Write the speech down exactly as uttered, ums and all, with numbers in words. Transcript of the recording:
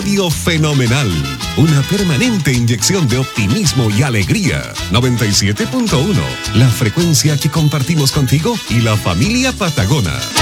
radio fenomenal. Una permanente inyección de optimismo y alegría. noventa y siete punto uno, la frecuencia que compartimos contigo y la familia Patagona.